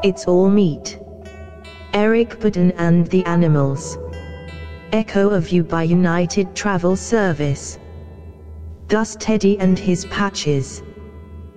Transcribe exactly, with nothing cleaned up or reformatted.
It's all meat. Eric Burdon and the Animals. Echo of You by United Travel Service. Gus Teddy and His Patches.